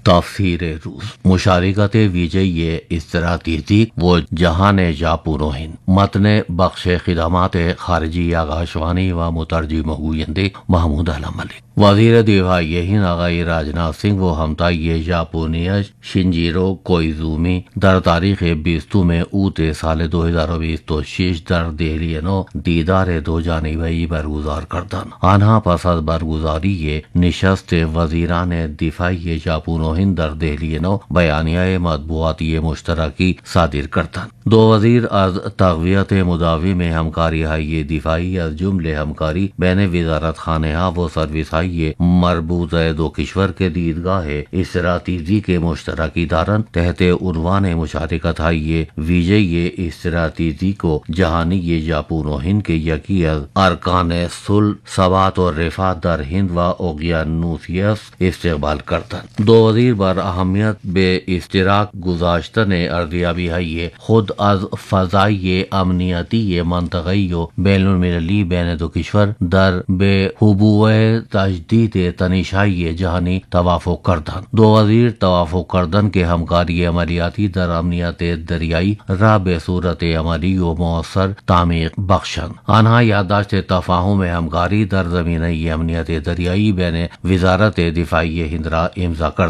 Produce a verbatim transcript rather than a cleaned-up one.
تفسیر روس مشارکت ویژه استراتیژی و جهان ژاپن و هند. متن بخش خدمات خارجی آکاشوانی و مترجم گوینده محمود علملی. وزیر دفاعی هند آقای راجناتھ سنگھ و همتای ژاپنی شینجیرو کوئیزومی در تاریخ بیستم اوت سال دو هزار و بیست و شش در دهلی نو دیدار دو جانبه‌ای برگزار کردند. آنها پس از برگزاری نشست وزیران دفاعی ژاپن و هند در دهلی نو بیانیه مطبوعاتی مشترکی صادر کردند. دو وزیر از تقویت مداوم همکاری های دفاعی از جمله همکاری بین وزارت خانه ها و سروس های مربوطه دو کشور کے دیدگاہ استراتیجی کے مشترکی دارن تحت عنوان مشارکت های ویژه استراتیجی کو جہانی ژاپن و ہند کے یکی از ارکان صلح ثبات و رفاه در هند و اوقیانوسیاس استقبال کردند. دو وزیر بر اهمیت به اشتراک گذاشتن ارزیابی های خود از فضای امنیتی منطقه‌ای و بین المللی بین دو کشور در به حبوع تجدید تنش‌های جهانی توافق کردند. دو وزیر توافق کردند که همکاری عملیاتی در امنیت دریایی را به صورت عملی و مؤثر تعمیق بخشند. آنها یادداشت تفاهم همکاری در زمینه امنیت دریایی بین وزارت دفاعی هند را امضا کردند.